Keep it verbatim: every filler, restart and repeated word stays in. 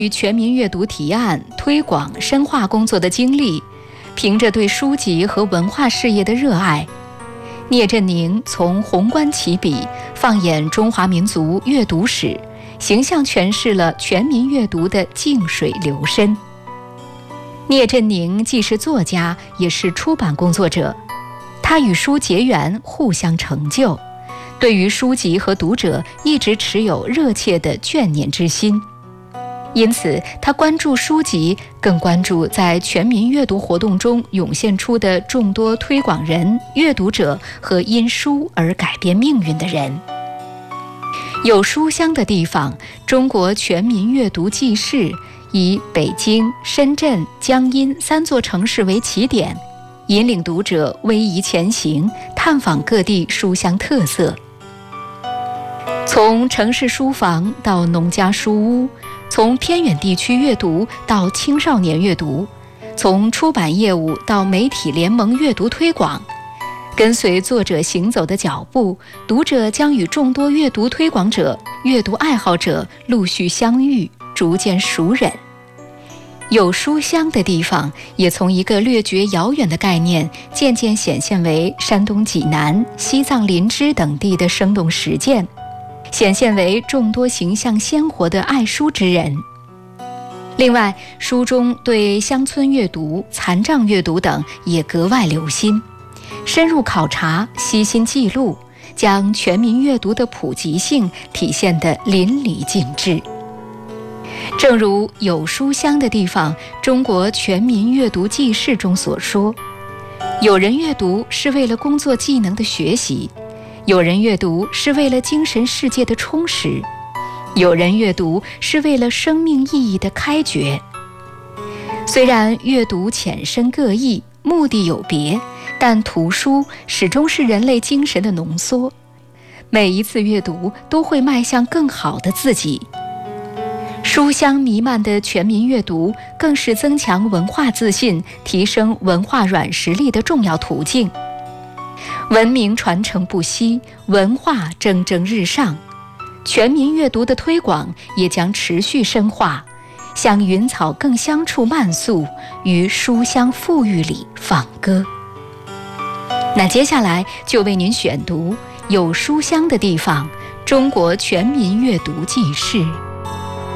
与全民阅读提案、推广、深化工作的经历，凭着对书籍和文化事业的热爱，聂振宁从宏观起笔，放眼中华民族阅读史，形象诠释了全民阅读的静水流深。聂振宁既是作家，也是出版工作者，他与书结缘，互相成就，对于书籍和读者一直持有热切的眷念之心。因此，他关注书籍，更关注在全民阅读活动中涌现出的众多推广人、阅读者和因书而改变命运的人。有书香的地方，中国全民阅读记事以北京、深圳、江阴三座城市为起点，引领读者逶迤前行，探访各地书香特色。从城市书房到农家书屋，从偏远地区阅读到青少年阅读，从出版业务到媒体联盟阅读推广，跟随作者行走的脚步，读者将与众多阅读推广者、阅读爱好者陆续相遇，逐渐熟稔。有书香的地方，也从一个略觉遥远的概念，渐渐显现为山东济南、西藏林芝等地的生动实践，显现为众多形象鲜活的爱书之人。另外，书中对乡村阅读、残障阅读等也格外留心，深入考察，悉心记录，将全民阅读的普及性体现得淋漓尽致。正如《有书香的地方：中国全民阅读记事》中所说，有人阅读是为了工作技能的学习，有人阅读是为了精神世界的充实，有人阅读是为了生命意义的开掘。虽然阅读浅深各异，目的有别，但图书始终是人类精神的浓缩，每一次阅读都会迈向更好的自己。书香弥漫的全民阅读，更是增强文化自信、提升文化软实力的重要途径。文明传承不息，文化蒸蒸日上，全民阅读的推广也将持续深化，向云草更香处漫溯，于书香馥郁里放歌。那接下来就为您选读《有书香的地方：中国全民阅读记事》。